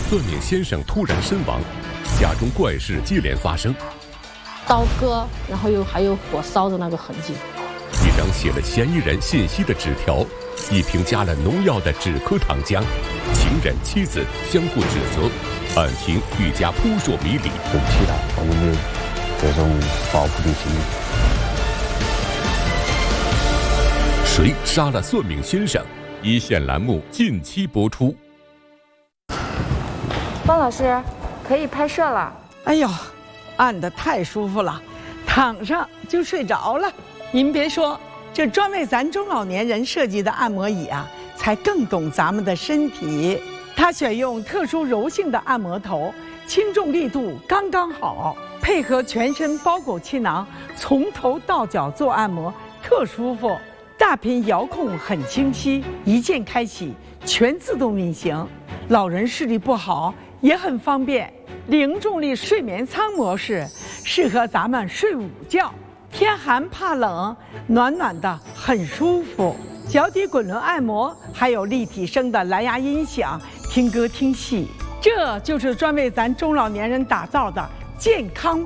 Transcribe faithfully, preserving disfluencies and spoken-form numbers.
算命先生突然身亡，家中怪事接连发生。 刀割，然后又还有火烧的那个痕迹。 一张写了嫌疑人信息的纸条，一瓶加了农药的止咳糖浆，情人妻子相互指责，案情愈加扑朔迷离。 对不起他，我们的这种报复的心理。 谁杀了算命先生？一线栏目近期播出。 方老师，可以拍摄了。 哎呦，按得太舒服了，躺上就睡着了。您别说，这专为咱中老年人设计的按摩椅啊，才更懂咱们的身体。它选用特殊柔性的按摩头，轻重力度刚刚好，配合全身包裹气囊，从头到脚做按摩，特舒服。大屏遥控很清晰，一键开启，全自动运行。老人视力不好也很方便。零重力睡眠舱模式适合咱们睡午觉，天寒怕冷，暖暖的很舒服。脚底滚轮按摩，还有立体声的蓝牙音响，听歌听戏。这就是专为咱中老年人打造的健康